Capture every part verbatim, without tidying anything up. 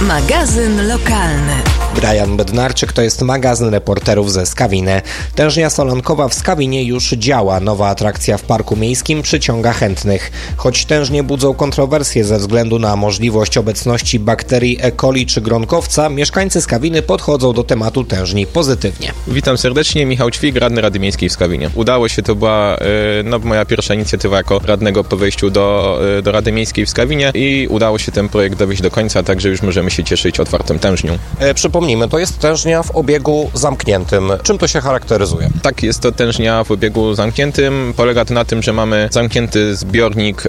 Magazyn lokalny. Brian Bednarczyk to jest magazyn reporterów ze Skawiny. Tężnia solankowa w Skawinie już działa. Nowa atrakcja w parku miejskim przyciąga chętnych. Choć tężnie budzą kontrowersje ze względu na możliwość obecności bakterii E. coli czy gronkowca, mieszkańcy Skawiny podchodzą do tematu tężni pozytywnie. Witam serdecznie, Michał Ćwik, radny Rady Miejskiej w Skawinie. Udało się, to była no, moja pierwsza inicjatywa jako radnego po wejściu do, do Rady Miejskiej w Skawinie i udało się ten projekt dowieść do końca, także już możemy się cieszyć otwartą tężnią. E, przypomnijmy, to jest tężnia w obiegu zamkniętym. Czym to się charakteryzuje? Tak, jest to tężnia w obiegu zamkniętym. Polega to na tym, że mamy zamknięty zbiornik, e,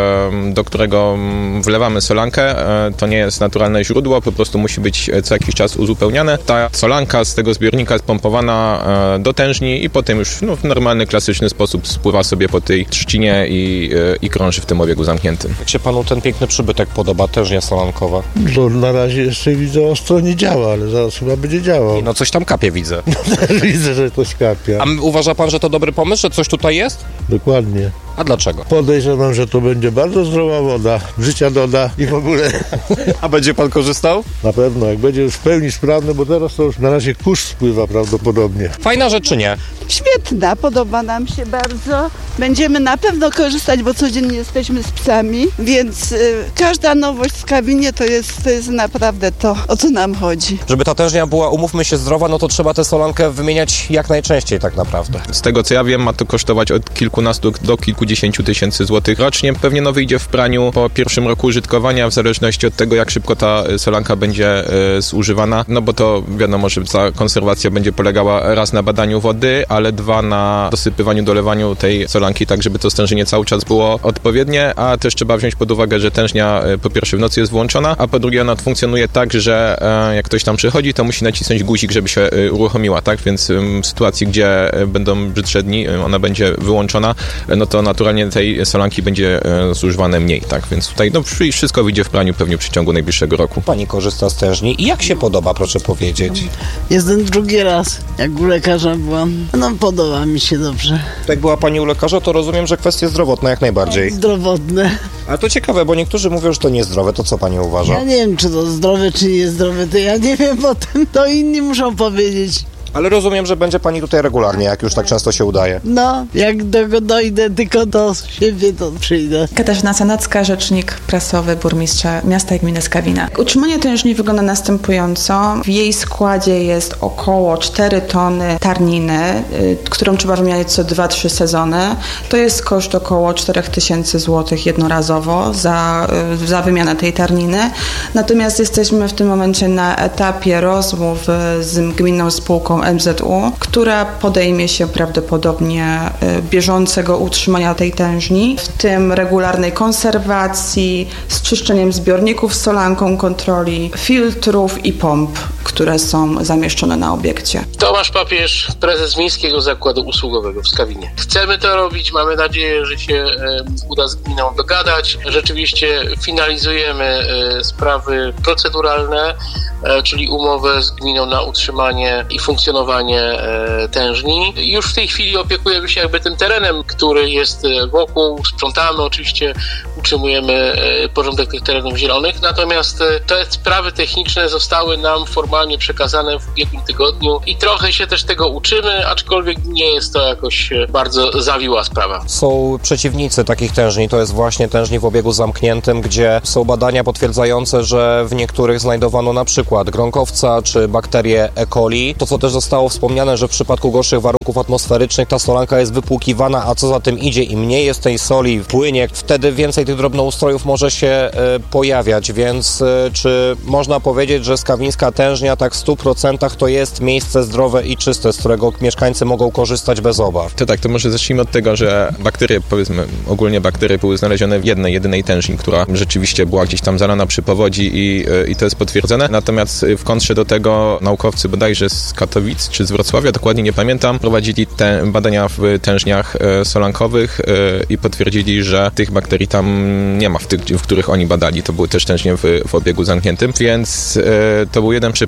do którego wlewamy solankę. E, to nie jest naturalne źródło, po prostu musi być co jakiś czas uzupełniane. Ta solanka z tego zbiornika jest pompowana e, do tężni i potem już no, w normalny, klasyczny sposób spływa sobie po tej trzcinie i, e, i krąży w tym obiegu zamkniętym. Jak się panu ten piękny przybytek podoba, tężnia solankowa? No, na razie jeszcze widzę, ostro nie działa, ale zaraz chyba będzie działał. No coś tam kapie, widzę. No też widzę, że coś kapie. A uważa pan, że to dobry pomysł, że coś tutaj jest? Dokładnie. A dlaczego? Podejrzewam, że to będzie bardzo zdrowa woda, życia doda i w ogóle. A będzie pan korzystał? Na pewno, jak będzie już w pełni sprawny, bo teraz to już na razie kurz spływa prawdopodobnie. Fajna rzecz czy nie? Świetna, podoba nam się bardzo. Będziemy na pewno korzystać, bo codziennie jesteśmy z psami, więc y, każda nowość w Skawinie to jest, to jest naprawdę to, o co nam chodzi. Żeby ta tężnia była, umówmy się, zdrowa, no to trzeba tę solankę wymieniać jak najczęściej tak naprawdę. Z tego co ja wiem, ma to kosztować od kilkunastu do kilkudziesięciu tysięcy złotych rocznie. Pewnie no wyjdzie w praniu po pierwszym roku użytkowania, w zależności od tego, jak szybko ta solanka będzie y, zużywana, no bo to wiadomo, że ta konserwacja będzie polegała raz na badaniu wody, ale dwa na dosypywaniu, dolewaniu tej solanki, tak żeby to stężenie cały czas było odpowiednie, a też trzeba wziąć pod uwagę, że tężnia po pierwsze w nocy jest włączona, a po drugie ona funkcjonuje tak, że e, jak ktoś tam przychodzi, to musi nacisnąć guzik, żeby się e, uruchomiła, tak? Więc w sytuacji, gdzie będą brzydsze dni, ona będzie wyłączona, no to naturalnie tej solanki będzie e, zużywane mniej, tak? Więc tutaj no, wszystko wyjdzie w praniu pewnie w przeciągu najbliższego roku. Pani korzysta z tężni i jak się podoba, proszę powiedzieć? Jestem drugi raz, jak u lekarza byłam. No podoba mi się dobrze. Jak była pani u lekarza, to rozumiem, że kwestie zdrowotne jak najbardziej. Zdrowotne. Ale to ciekawe, bo niektórzy mówią, że to niezdrowe. To co pani uważa? Ja nie wiem, czy to zdrowe, czy niezdrowe, to ja nie wiem, potem to inni muszą powiedzieć. Ale rozumiem, że będzie pani tutaj regularnie, jak już tak często się udaje. No, jak do go dojdę tylko do siebie, to przyjdę. Katarzyna Sanocka, rzecznik prasowy burmistrza miasta i gminy Skawina. Utrzymanie tężni wygląda następująco. W jej składzie jest około cztery tony tarniny, y, którą trzeba wymieniać co dwa trzy sezony. To jest koszt około cztery tysiące złotych jednorazowo za, y, za wymianę tej tarniny. Natomiast jesteśmy w tym momencie na etapie rozmów z gminną spółką M Z U, która podejmie się prawdopodobnie bieżącego utrzymania tej tężni, w tym regularnej konserwacji, z czyszczeniem zbiorników z solanką, kontroli filtrów i pomp, które są zamieszczone na obiekcie. Tomasz Papież, prezes Miejskiego Zakładu Usługowego w Skawinie. Chcemy to robić, mamy nadzieję, że się e, uda z gminą dogadać. Rzeczywiście finalizujemy e, sprawy proceduralne, e, czyli umowę z gminą na utrzymanie i funkcjonowanie e, tężni. Już w tej chwili opiekujemy się jakby tym terenem, który jest wokół. Sprzątamy oczywiście, utrzymujemy e, porządek tych terenów zielonych, natomiast e, te sprawy techniczne zostały nam formalnie przekazane w ubiegłym tygodniu i trochę się też tego uczymy, aczkolwiek nie jest to jakoś bardzo zawiła sprawa. Są przeciwnicy takich tężni, to jest właśnie tężni w obiegu zamkniętym, gdzie są badania potwierdzające, że w niektórych znajdowano na przykład gronkowca czy bakterię E. coli. To, co też zostało wspomniane, że w przypadku gorszych warunków atmosferycznych ta solanka jest wypłukiwana, a co za tym idzie, im mniej jest tej soli w płynie, wtedy więcej tych drobnoustrojów może się e, pojawiać, więc e, czy można powiedzieć, że skawińska tężnia tak w stu procentach to jest miejsce zdrowe i czyste, z którego mieszkańcy mogą korzystać bez obaw? To tak, to może zacznijmy od tego, że bakterie, powiedzmy, ogólnie bakterie były znalezione w jednej, jedynej tężni, która rzeczywiście była gdzieś tam zalana przy powodzi i, i to jest potwierdzone. Natomiast w kontrze do tego naukowcy bodajże z Katowic czy z Wrocławia, dokładnie nie pamiętam, prowadzili te badania w tężniach solankowych i potwierdzili, że tych bakterii tam nie ma w tych, w których oni badali. To były też tężnie w, w obiegu zamkniętym, więc to był jeden przypadek,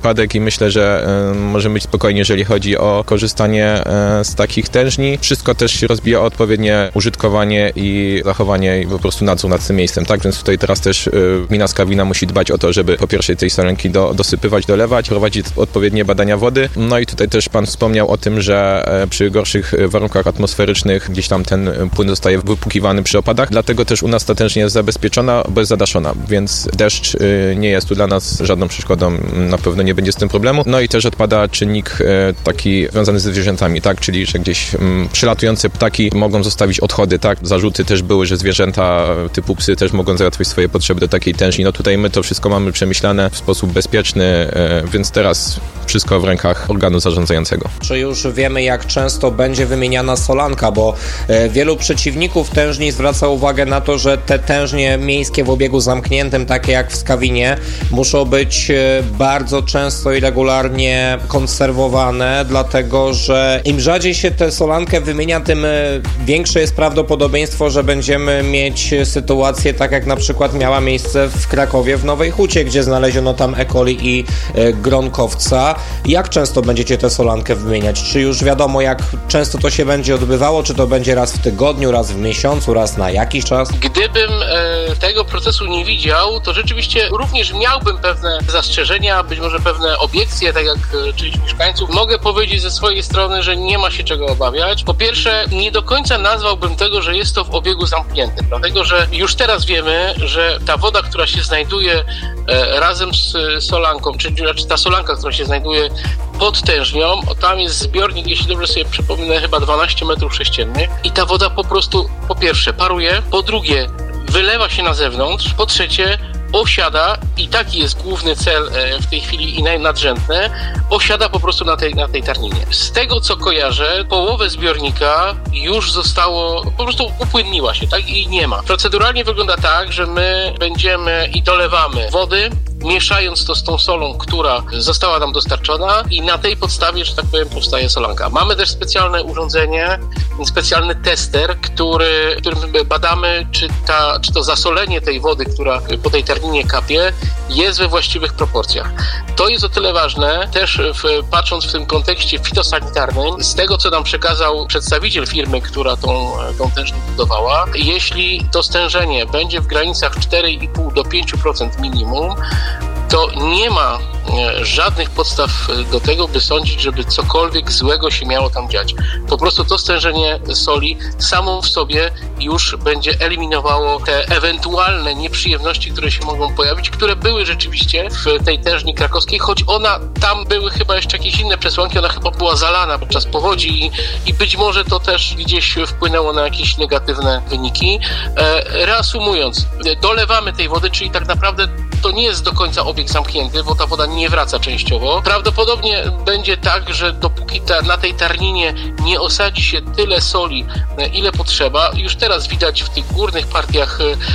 przypadek i myślę, że e, możemy być spokojni, jeżeli chodzi o korzystanie e, z takich tężni. Wszystko też się rozbija o odpowiednie użytkowanie i zachowanie i po prostu nadzór nad tym miejscem, tak? Więc tutaj teraz też e, gmina Skawina musi dbać o to, żeby po pierwsze tej solenki do, dosypywać, dolewać, prowadzić odpowiednie badania wody. No i tutaj też pan wspomniał o tym, że e, przy gorszych warunkach atmosferycznych gdzieś tam ten płyn zostaje wypłukiwany przy opadach, dlatego też u nas ta tężnia jest zabezpieczona, bo jest zadaszona, więc deszcz e, nie jest tu dla nas żadną przeszkodą, na pewno nie będzie z tym problemu. No i też odpada czynnik e, taki związany ze zwierzętami, tak, czyli że gdzieś m, przylatujące ptaki mogą zostawić odchody, tak, zarzuty też były, że zwierzęta typu psy też mogą załatwić swoje potrzeby do takiej tężni. No tutaj my to wszystko mamy przemyślane w sposób bezpieczny, e, więc teraz wszystko w rękach organu zarządzającego. Czy już wiemy, jak często będzie wymieniana solanka, bo e, wielu przeciwników tężni zwraca uwagę na to, że te tężnie miejskie w obiegu zamkniętym, takie jak w Skawinie, muszą być e, bardzo często i regularnie konserwowane, dlatego że im rzadziej się tę solankę wymienia, tym większe jest prawdopodobieństwo, że będziemy mieć sytuację tak jak na przykład miała miejsce w Krakowie w Nowej Hucie, gdzie znaleziono tam E. coli i e, gronkowca. Jak często będziecie tę solankę wymieniać? Czy już wiadomo, jak często to się będzie odbywało? Czy to będzie raz w tygodniu, raz w miesiącu, raz na jakiś czas? Gdybym e, tego procesu nie widział, to rzeczywiście również miałbym pewne zastrzeżenia, być może pewne obiekcje, tak jak e, część mieszkańców. Mogę powiedzieć ze swojej strony, że nie ma się czego obawiać. Po pierwsze, nie do końca nazwałbym tego, że jest to w obiegu zamkniętym, dlatego że już teraz wiemy, że ta woda, która się znajduje e, razem z solanką, czyli znaczy ta solanka, która się znajduje pod tężnią, tam jest zbiornik, jeśli dobrze sobie przypominam, chyba dwanaście metrów sześciennych i ta woda po prostu, po pierwsze, paruje, po drugie, wylewa się na zewnątrz, po trzecie, osiada i taki jest główny cel w tej chwili i nadrzędny, osiada po prostu na tej, na tej tarninie. Z tego co kojarzę, połowę zbiornika już zostało, po prostu upłynniła się, tak? I nie ma. Proceduralnie wygląda tak, że my będziemy i dolewamy wody, mieszając to z tą solą, która została nam dostarczona i na tej podstawie, że tak powiem, powstaje solanka. Mamy też specjalne urządzenie, specjalny tester, który, którym badamy, czy, ta, czy to zasolenie tej wody, która po tej tarninie kapie, jest we właściwych proporcjach. To jest o tyle ważne, też w, patrząc w tym kontekście fitosanitarnym, z tego, co nam przekazał przedstawiciel firmy, która tą, tą tężnię budowała, jeśli to stężenie będzie w granicach cztery i pół do pięć procent minimum, to nie ma żadnych podstaw do tego, by sądzić, żeby cokolwiek złego się miało tam dziać. Po prostu to stężenie soli samo w sobie już będzie eliminowało te ewentualne nieprzyjemności, które się mogą pojawić, które były rzeczywiście w tej tężni krakowskiej, choć ona, tam były chyba jeszcze jakieś inne przesłanki, ona chyba była zalana podczas powodzi i, i być może to też gdzieś wpłynęło na jakieś negatywne wyniki. E, reasumując, dolewamy tej wody, czyli tak naprawdę to nie jest do końca obieg zamknięty, bo ta woda nie wraca częściowo. Prawdopodobnie będzie tak, że dopóki ta, na tej tarninie nie osadzi się tyle soli, ile potrzeba, już teraz widać w tych górnych partiach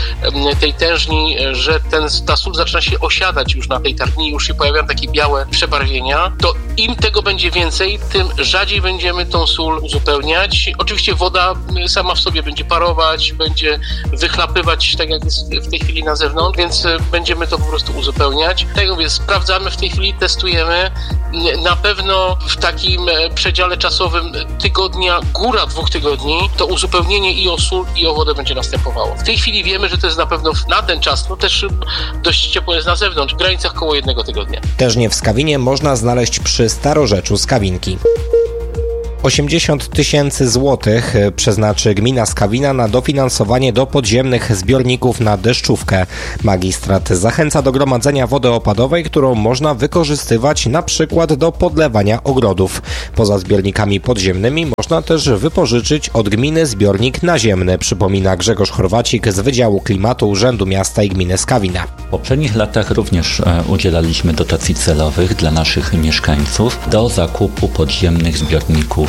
tej tężni, że ten, ta sól zaczyna się osiadać już na tej tarninie, już się pojawiają takie białe przebarwienia, to im tego będzie więcej, tym rzadziej będziemy tą sól uzupełniać. Oczywiście woda sama w sobie będzie parować, będzie wychlapywać, tak jak jest w tej chwili na zewnątrz, więc będziemy to po prostu uzupełniać. Tak jak mówię, sprawdzamy w tej chwili, testujemy. Na pewno w takim przedziale czasowym tygodnia, góra dwóch tygodni, to uzupełnienie i o sól, i o wodę będzie następowało. W tej chwili wiemy, że to jest na pewno na ten czas, no też dość ciepło jest na zewnątrz, w granicach koło jednego tygodnia. Tężnię w Skawinie można znaleźć przy starorzeczu Skawinki. osiemdziesiąt tysięcy złotych przeznaczy gmina Skawina na dofinansowanie do podziemnych zbiorników na deszczówkę. Magistrat zachęca do gromadzenia wody opadowej, którą można wykorzystywać na przykład do podlewania ogrodów. Poza zbiornikami podziemnymi można też wypożyczyć od gminy zbiornik naziemny, przypomina Grzegorz Chorwacik z Wydziału Klimatu Urzędu Miasta i Gminy Skawina. W poprzednich latach również udzielaliśmy dotacji celowych dla naszych mieszkańców do zakupu podziemnych zbiorników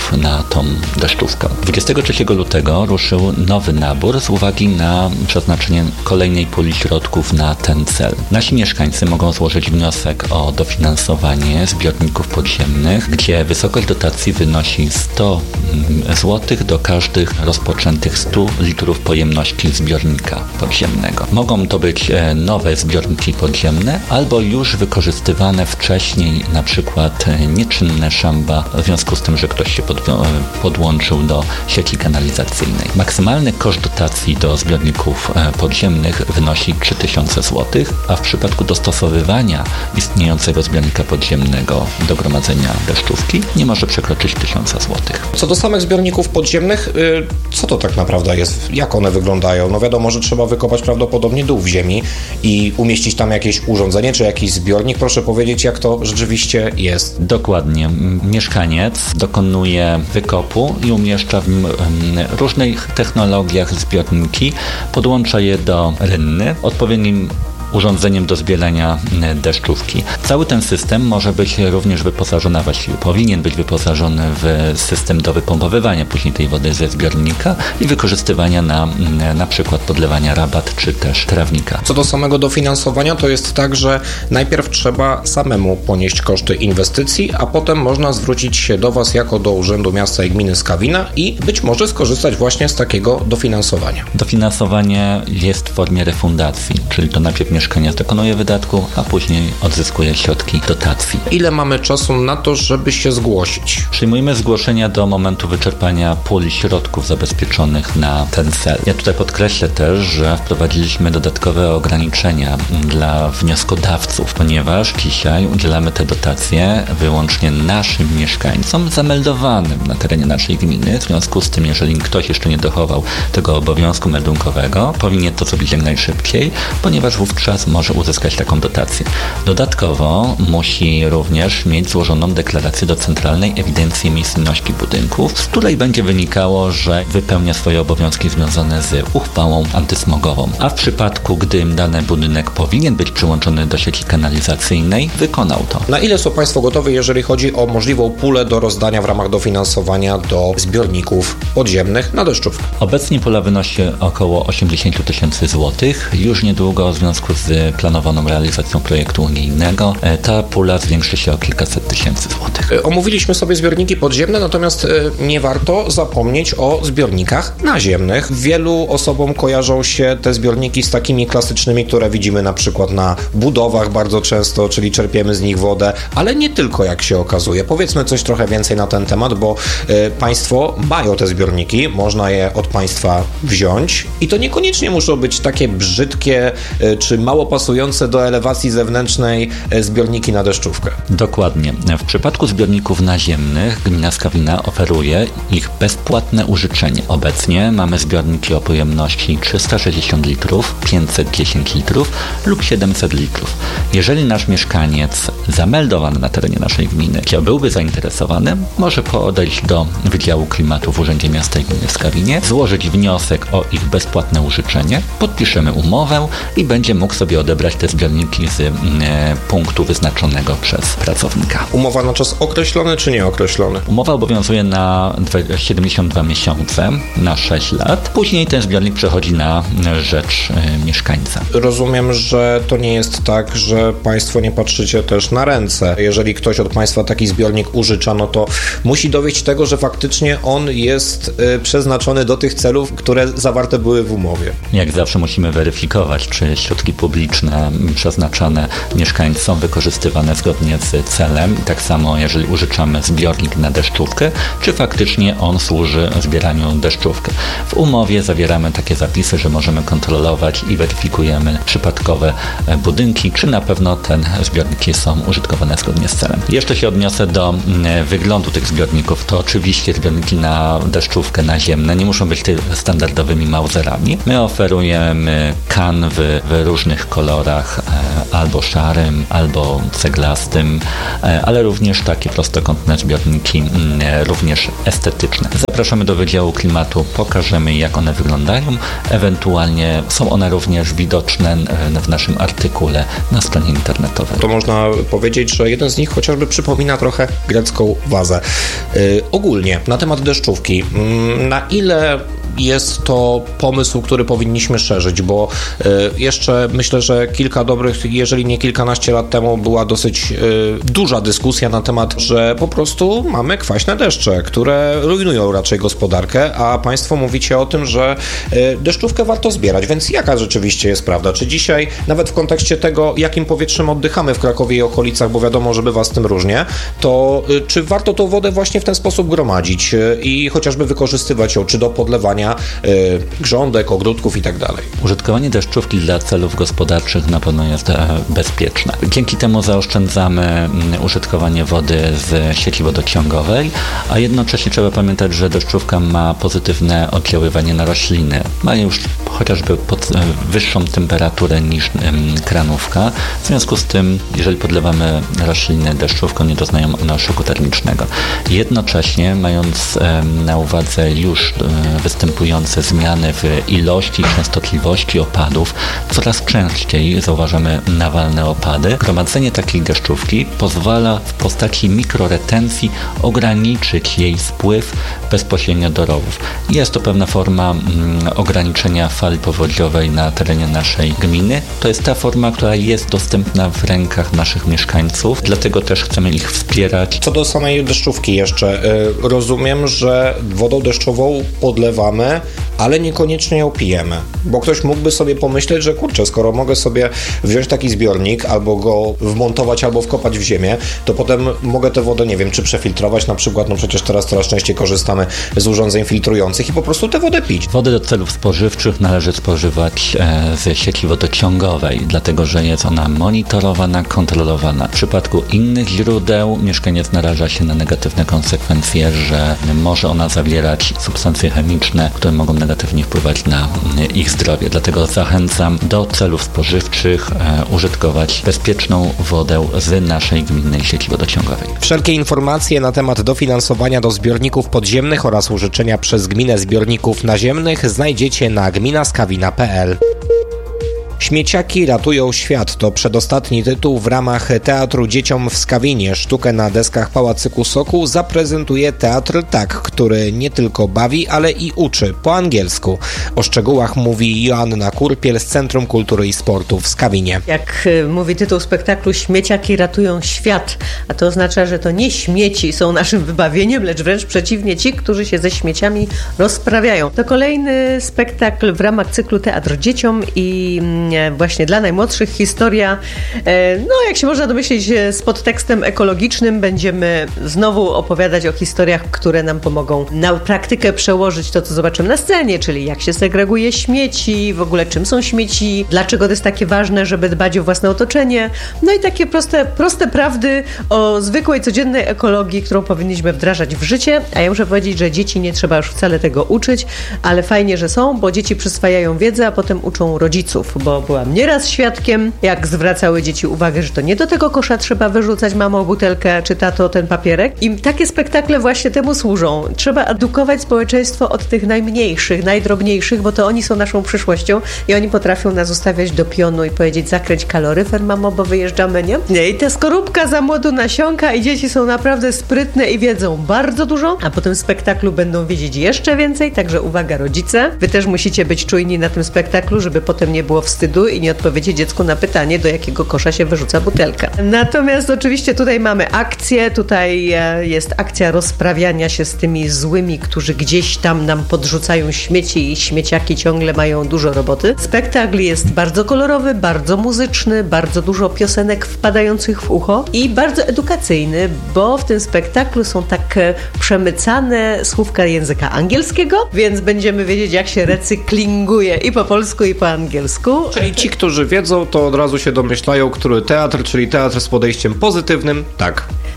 zbiorników na tą deszczówkę. dwudziestego trzeciego lutego ruszył nowy nabór z uwagi na przeznaczenie kolejnej puli środków na ten cel. Nasi mieszkańcy mogą złożyć wniosek o dofinansowanie zbiorników podziemnych, gdzie wysokość dotacji wynosi sto złotych do każdych rozpoczętych stu litrów pojemności zbiornika podziemnego. Mogą to być nowe zbiorniki podziemne albo już wykorzystywane wcześniej, na przykład nieczynne szamba w związku z tym, że ktoś się podwią- podłączył do sieci kanalizacyjnej. Maksymalny koszt dotacji do zbiorników podziemnych wynosi trzy tysiące złotych, a w przypadku dostosowywania istniejącego zbiornika podziemnego do gromadzenia deszczówki nie może przekroczyć tysiąca złotych. Co do samych zbiorników podziemnych, yy, co to tak naprawdę jest? Jak one wyglądają? No wiadomo, że trzeba wykopać prawdopodobnie dół w ziemi i umieścić tam jakieś urządzenie czy jakiś zbiornik. Proszę powiedzieć, jak to rzeczywiście jest. Dokładnie. Mieszkaniec dokonuje wykopu i umieszcza w nim różnych technologiach zbiorniki, podłącza je do rynny odpowiednim urządzeniem do zbierania deszczówki. Cały ten system może być również wyposażony, a właściwie powinien być wyposażony w system do wypompowywania później tej wody ze zbiornika i wykorzystywania na na przykład podlewania rabat czy też trawnika. Co do samego dofinansowania, to jest tak, że najpierw trzeba samemu ponieść koszty inwestycji, a potem można zwrócić się do Was jako do Urzędu Miasta i Gminy Skawina i być może skorzystać właśnie z takiego dofinansowania. Dofinansowanie jest w formie refundacji, czyli to najpierw mieszkaniec dokonuje wydatku, a później odzyskuje środki dotacji. Ile mamy czasu na to, żeby się zgłosić? Przyjmujemy zgłoszenia do momentu wyczerpania puli środków zabezpieczonych na ten cel. Ja tutaj podkreślę też, że wprowadziliśmy dodatkowe ograniczenia dla wnioskodawców, ponieważ dzisiaj udzielamy te dotacje wyłącznie naszym mieszkańcom zameldowanym na terenie naszej gminy. W związku z tym, jeżeli ktoś jeszcze nie dochował tego obowiązku meldunkowego, powinien to zrobić jak najszybciej, ponieważ wówczas może uzyskać taką dotację. Dodatkowo musi również mieć złożoną deklarację do Centralnej Ewidencji Emisyjności Budynków, z której będzie wynikało, że wypełnia swoje obowiązki związane z uchwałą antysmogową. A w przypadku, gdy dany budynek powinien być przyłączony do sieci kanalizacyjnej, wykonał to. Na ile są Państwo gotowi, jeżeli chodzi o możliwą pulę do rozdania w ramach dofinansowania do zbiorników podziemnych na deszczówkę? Obecnie pula wynosi około osiemdziesiąt tysięcy złotych. Już niedługo w związku z planowaną realizacją projektu unijnego ta pula zwiększy się o kilkaset tysięcy złotych. Omówiliśmy sobie zbiorniki podziemne, natomiast nie warto zapomnieć o zbiornikach naziemnych. Wielu osobom kojarzą się te zbiorniki z takimi klasycznymi, które widzimy na przykład na budowach bardzo często, czyli czerpiemy z nich wodę, ale nie tylko, jak się okazuje. Powiedzmy coś trochę więcej na ten temat, bo y, Państwo mają te zbiorniki, można je od Państwa wziąć i to niekoniecznie muszą być takie brzydkie y, czy mało pasujące do elewacji zewnętrznej y, zbiorniki na deszczówkę. Dokładnie. W przypadku zbiorników naziemnych gmina Skawina oferuje ich bezpłatne użyczenie. Obecnie mamy zbiorniki o pojemności trzysta sześćdziesiąt litrów, pięćset dziesięć litrów lub siedemset litrów. Jeżeli nasz mieszkaniec zameldowany na terenie naszej gminy byłby zainteresowany, może podejść do Wydziału Klimatu w Urzędzie Miasta i Gminy w Skawinie, złożyć wniosek o ich bezpłatne użyczenie, podpiszemy umowę i będzie mógł sobie odebrać te zbiorniki z e, punktu wyznaczonego przez pracownika. Umowa na czas określony czy nieokreślony? Umowa obowiązuje na siedemdziesiąt dwa miesiące, na sześć lat. Później ten zbiornik przechodzi na rzecz e, mieszkańca. Rozumiem, że to nie jest tak, że Państwo nie patrzycie też na ręce. Jeżeli ktoś od Państwa taki zbiornik użycza, no to musi dowieść tego, że faktycznie on jest y, przeznaczony do tych celów, które zawarte były w umowie. Jak zawsze musimy weryfikować, czy środki publiczne przeznaczane mieszkańcom są wykorzystywane zgodnie z celem. Tak samo, jeżeli użyczamy zbiornik na deszczówkę, czy faktycznie on służy zbieraniu deszczówki. W umowie zawieramy takie zapisy, że możemy kontrolować i weryfikujemy przypadkowe budynki, czy na pewno te zbiorniki są użytkowane zgodnie z celem. Jeszcze się odniosę do wyglądu tych zbiorników. To oczywiście zbiorniki na deszczówkę naziemne nie muszą być standardowymi mauzerami. My oferujemy kanwy w różnych różnych kolorach, albo szarym, albo ceglastym, ale również takie prostokątne zbiorniki, również estetyczne. Zapraszamy do Wydziału Klimatu, pokażemy, jak one wyglądają, ewentualnie są one również widoczne w naszym artykule na stronie internetowej. To można powiedzieć, że jeden z nich chociażby przypomina trochę grecką wazę. Yy, ogólnie na temat deszczówki, yy, na ile jest to pomysł, który powinniśmy szerzyć, bo y, jeszcze myślę, że kilka dobrych, jeżeli nie kilkanaście lat temu była dosyć y, duża dyskusja na temat, że po prostu mamy kwaśne deszcze, które rujnują raczej gospodarkę, a Państwo mówicie o tym, że y, deszczówkę warto zbierać, więc jaka rzeczywiście jest prawda? Czy dzisiaj, nawet w kontekście tego, jakim powietrzem oddychamy w Krakowie i okolicach, bo wiadomo, że bywa z tym różnie, to y, czy warto tą wodę właśnie w ten sposób gromadzić y, i chociażby wykorzystywać ją, czy do podlewania y, grządek, ogródków i tak dalej? Użytkowanie deszczówki dla celów gospodarczych na pewno jest e, bezpieczne. Dzięki temu zaoszczędzamy m, użytkowanie wody z sieci wodociągowej, a jednocześnie trzeba pamiętać, że deszczówka ma pozytywne oddziaływanie na rośliny. Ma już chociażby pod, e, wyższą temperaturę niż em, kranówka. W związku z tym, jeżeli podlewamy rośliny deszczówką, nie doznają one szoku termicznego. Jednocześnie, mając e, na uwadze już e, występujące zmiany w ilości i częstotliwości opadów, coraz częściej zauważamy nawalne opady. Gromadzenie takiej deszczówki pozwala w postaci mikroretencji ograniczyć jej spływ bezpośrednio do rowów. Jest to pewna forma mm, ograniczenia fali powodziowej na terenie naszej gminy. To jest ta forma, która jest dostępna w rękach naszych mieszkańców, dlatego też chcemy ich wspierać. Co do samej deszczówki jeszcze, y, rozumiem, że wodą deszczową podlewamy, ale niekoniecznie ją pijemy, bo ktoś mógłby sobie pomyśleć, że kurczę, skoro mogę sobie wziąć taki zbiornik, albo go wmontować, albo wkopać w ziemię, to potem mogę tę wodę, nie wiem, czy przefiltrować na przykład, no przecież teraz coraz częściej korzystamy z urządzeń filtrujących i po prostu tę wodę pić. Wodę do celów spożywczych należy spożywać e, z sieci wodociągowej, dlatego że jest ona monitorowana, kontrolowana. W przypadku innych źródeł mieszkaniec naraża się na negatywne konsekwencje, że może ona zawierać substancje chemiczne, które mogą negatywnie wpływać na ich zdrowie. Dlatego zachęcam do celów spożywczych e, użytkować bezpieczną wodę z naszej gminnej sieci wodociągowej. Wszelkie informacje na temat dofinansowania do zbiorników podziemnych oraz użyczenia przez gminę zbiorników naziemnych znajdziecie na gmina skawina kropka p l. Śmieciaki ratują świat to przedostatni tytuł w ramach Teatru Dzieciom w Skawinie. Sztukę na deskach Pałacyku Sokół zaprezentuje Teatr Tak, który nie tylko bawi, ale i uczy po angielsku. O szczegółach mówi Joanna Kurpiel z Centrum Kultury i Sportu w Skawinie. Jak mówi tytuł spektaklu, śmieciaki ratują świat, a to oznacza, że to nie śmieci są naszym wybawieniem, lecz wręcz przeciwnie, ci, którzy się ze śmieciami rozprawiają. To kolejny spektakl w ramach cyklu Teatr Dzieciom i właśnie dla najmłodszych historia, no jak się można domyślić, z podtekstem ekologicznym. Będziemy znowu opowiadać o historiach, które nam pomogą na praktykę przełożyć to, co zobaczymy na scenie, czyli jak się segreguje śmieci, w ogóle czym są śmieci, dlaczego to jest takie ważne, żeby dbać o własne otoczenie. No i takie proste, proste prawdy o zwykłej, codziennej ekologii, którą powinniśmy wdrażać w życie. A ja muszę powiedzieć, że dzieci nie trzeba już wcale tego uczyć, ale fajnie, że są, bo dzieci przyswajają wiedzę, a potem uczą rodziców, bo byłam nieraz świadkiem, jak zwracały dzieci uwagę, że to nie do tego kosza trzeba wyrzucać, mamo, butelkę, czy tato, ten papierek. I takie spektakle właśnie temu służą. Trzeba edukować społeczeństwo od tych najmniejszych, najdrobniejszych, bo to oni są naszą przyszłością i oni potrafią nas ustawiać do pionu i powiedzieć: zakręć kaloryfer, mamo, bo wyjeżdżamy, nie? Nie, i ta skorupka za młodu nasiąka i dzieci są naprawdę sprytne i wiedzą bardzo dużo, a po tym spektaklu będą wiedzieć jeszcze więcej, także uwaga, rodzice, wy też musicie być czujni na tym spektaklu, żeby potem nie było wstydu i nie odpowiedzieć dziecku na pytanie, do jakiego kosza się wyrzuca butelka. Natomiast oczywiście tutaj mamy akcję, tutaj jest akcja rozprawiania się z tymi złymi, którzy gdzieś tam nam podrzucają śmieci i śmieciaki ciągle mają dużo roboty. Spektakl jest bardzo kolorowy, bardzo muzyczny, bardzo dużo piosenek wpadających w ucho i bardzo edukacyjny, bo w tym spektaklu są tak przemycane słówka języka angielskiego, więc będziemy wiedzieć, jak się recyklinguje i po polsku, i po angielsku. Czyli ci, którzy wiedzą, to od razu się domyślają, który teatr, czyli teatr z podejściem pozytywnym, tak.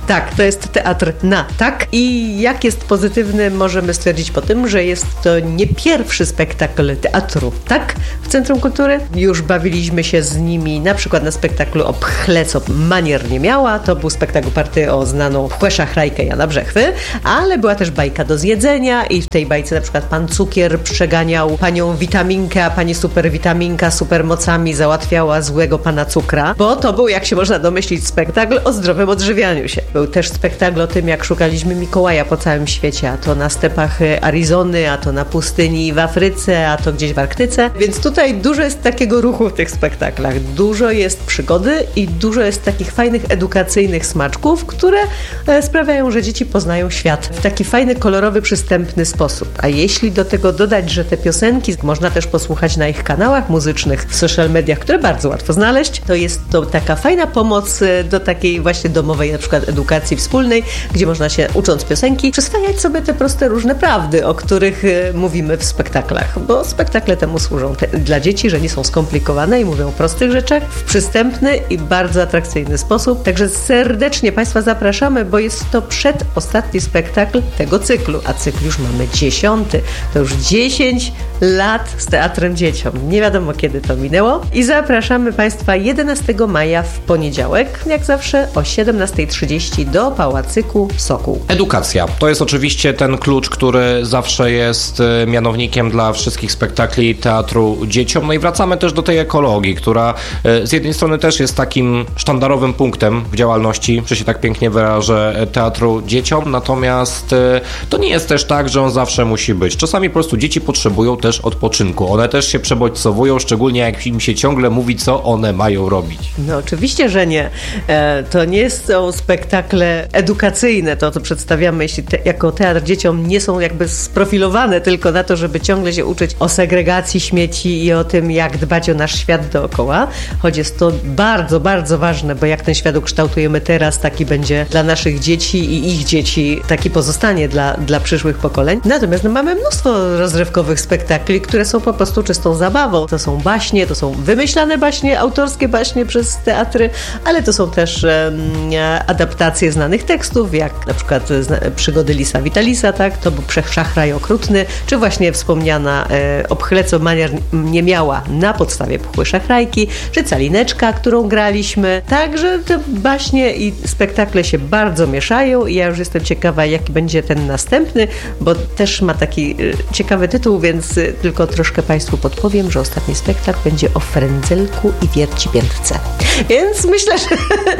Tak, to jest teatr na tak i jak jest pozytywny możemy stwierdzić po tym, że jest to nie pierwszy spektakl teatru tak w Centrum Kultury. Już bawiliśmy się z nimi na przykład na spektaklu o pchle, co manier nie miała. To był spektakl oparty o znaną pchłę szachrajkę Jana Brzechwy, ale była też bajka do zjedzenia i w tej bajce na przykład pan Cukier przeganiał panią Witaminkę, a pani Superwitaminka supermocami załatwiała złego pana Cukra, bo to był, jak się można domyślić, spektakl o zdrowym odżywianiu się. Był też spektakl o tym, jak szukaliśmy Mikołaja po całym świecie, a to na stepach Arizony, a to na pustyni w Afryce, a to gdzieś w Arktyce. Więc tutaj dużo jest takiego ruchu w tych spektaklach. Dużo jest przygody i dużo jest takich fajnych, edukacyjnych smaczków, które sprawiają, że dzieci poznają świat w taki fajny, kolorowy, przystępny sposób. A jeśli do tego dodać, że te piosenki można też posłuchać na ich kanałach muzycznych, w social mediach, które bardzo łatwo znaleźć, to jest to taka fajna pomoc do takiej właśnie domowej, na przykład edukacji wspólnej, gdzie można się, ucząc piosenki, przyswajać sobie te proste, różne prawdy, o których mówimy w spektaklach, bo spektakle temu służą te, dla dzieci, że nie są skomplikowane i mówią o prostych rzeczach w przystępny i bardzo atrakcyjny sposób. Także serdecznie Państwa zapraszamy, bo jest to przedostatni spektakl tego cyklu, a cykl już mamy dziesiąty. To już dziesięć lat z Teatrem Dzieciom. Nie wiadomo, kiedy to minęło. I zapraszamy Państwa jedenastego maja w poniedziałek, jak zawsze o siedemnasta trzydzieści do Pałacyku Sokół. Edukacja. To jest oczywiście ten klucz, który zawsze jest mianownikiem dla wszystkich spektakli Teatru Dzieciom. No i wracamy też do tej ekologii, która z jednej strony też jest takim sztandarowym punktem w działalności, że się tak pięknie wyrażę, Teatru Dzieciom, natomiast to nie jest też tak, że on zawsze musi być. Czasami po prostu dzieci potrzebują też odpoczynku. One też się przebodźcowują, szczególnie jak im się ciągle mówi, co one mają robić. No oczywiście, że nie. E, to nie są spektakle edukacyjne, to co przedstawiamy, jeśli te, jako Teatr Dzieciom nie są jakby sprofilowane tylko na to, żeby ciągle się uczyć o segregacji śmieci i o tym, jak dbać o nasz świat dookoła, choć jest to bardzo, bardzo ważne, bo jak ten świat ukształtujemy teraz, taki będzie dla naszych dzieci i ich dzieci, taki pozostanie dla, dla przyszłych pokoleń. Natomiast no, mamy mnóstwo rozrywkowych spektakli, które są po prostu czystą zabawą. To są baśnie, to są wymyślane baśnie, autorskie baśnie przez teatry, ale to są też e, adaptacje znanych tekstów, jak na przykład zna, przygody Lisa Vitalisa, tak? To był Szachraj Okrutny, czy właśnie wspomniana e, o pchle, co manier nie miała na podstawie pchły szachrajki, czy Calineczka, którą graliśmy. Także te baśnie i spektakle się bardzo mieszają i ja już jestem ciekawa, jaki będzie ten następny, bo też ma taki e, ciekawy tytuł, więc e, tylko troszkę Państwu podpowiem, że ostatni spektakl będzie o frędzelku i wiercipiętce. Więc myślę, że,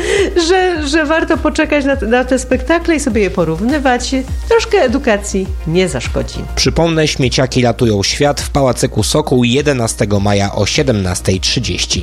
że, że warto poczekać na, na te spektakle i sobie je porównywać. Troszkę edukacji nie zaszkodzi. Przypomnę, śmieciaki ratują świat w Pałacyku Sokół jedenastego maja o siedemnasta trzydzieści.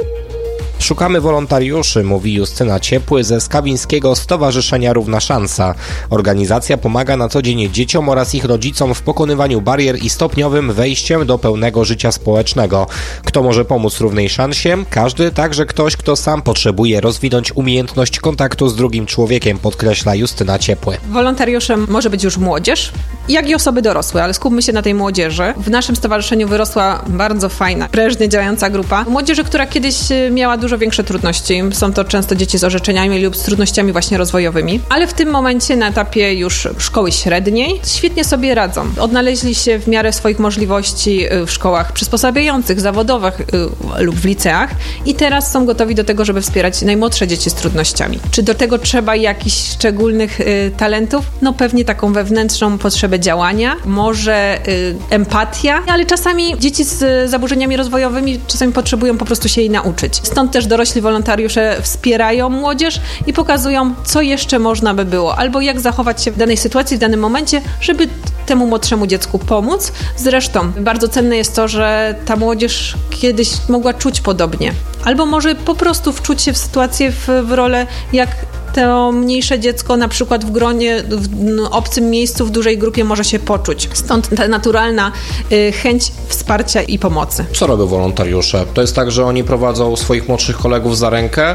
Szukamy wolontariuszy, mówi Justyna Ciepły ze Skawińskiego Stowarzyszenia Równa Szansa. Organizacja pomaga na co dzień dzieciom oraz ich rodzicom w pokonywaniu barier i stopniowym wejściem do pełnego życia społecznego. Kto może pomóc równej szansie? Każdy, także ktoś, kto sam potrzebuje rozwinąć umiejętność kontaktu z drugim człowiekiem, podkreśla Justyna Ciepły. Wolontariuszem może być już młodzież, jak i osoby dorosłe, ale skupmy się na tej młodzieży. W naszym stowarzyszeniu wyrosła bardzo fajna, prężnie działająca grupa młodzieży, która kiedyś miała dużo większe trudności. Są to często dzieci z orzeczeniami lub z trudnościami właśnie rozwojowymi, ale w tym momencie na etapie już szkoły średniej świetnie sobie radzą. Odnaleźli się w miarę swoich możliwości w szkołach przysposabiających, zawodowych lub w liceach i teraz są gotowi do tego, żeby wspierać najmłodsze dzieci z trudnościami. Czy do tego trzeba jakichś szczególnych y, talentów? No pewnie taką wewnętrzną potrzebę działania, może y, empatia, ale czasami dzieci z zaburzeniami rozwojowymi czasami potrzebują po prostu się jej nauczyć. Stąd też dorośli wolontariusze wspierają młodzież i pokazują, co jeszcze można by było, albo jak zachować się w danej sytuacji, w danym momencie, żeby temu młodszemu dziecku pomóc. Zresztą bardzo cenne jest to, że ta młodzież kiedyś mogła czuć podobnie, albo może po prostu wczuć się w sytuację, w, w rolę, jak to mniejsze dziecko na przykład w gronie, w obcym miejscu, w dużej grupie może się poczuć. Stąd ta naturalna y, chęć wsparcia i pomocy. Co robią wolontariusze? To jest tak, że oni prowadzą swoich młodszych kolegów za rękę,